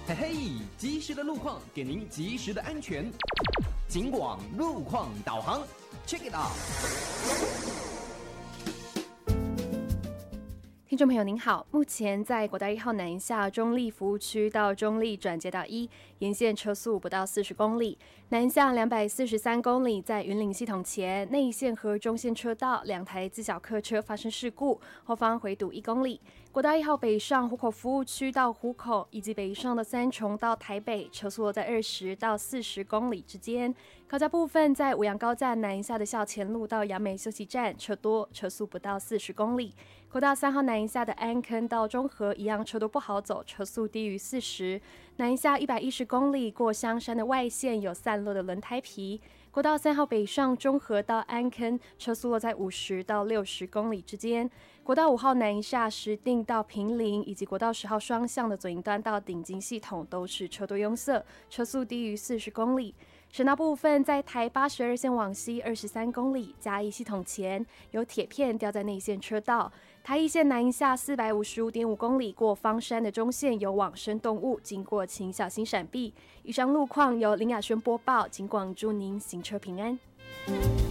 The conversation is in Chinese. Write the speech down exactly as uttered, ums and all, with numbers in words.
嘿嘿，及时的路况给您及时的安全。警广路况导航 ，check it out。 听众朋友您好，目前在国道一号南下中立服务区到中立转接道一沿线车速不到四十公里，南下两百四十三公里，在云岭系统前内线和中线车道两台自小客车发生事故，后方回堵一公里。国道一号北上湖口服务区到湖口，以及北上的三重到台北，车速在二十到四十公里之间。高架部分在五杨高架南下的校前路到杨梅休息站，车多，车速不到四十公里。国道三号南下的安坑到中和一样车都不好走，车速低于四十。南下一百一十公里过香山的外线有散落的轮胎皮。国道三号北上中和到安坑，车速落在五十到六十公里之间。国道五号南下石碇到坪林，以及国道十号双向的左营端到顶金系统都是车多拥塞，车速低于四十公里。省道部分在台八十二线往西二十三公里，嘉义系统前有铁片掉在内线车道。台一线南下四百五十五点五公里过方山的中线有往生动物，经过请小心闪避。以上路况由林雅轩播报，警广祝您行车平安。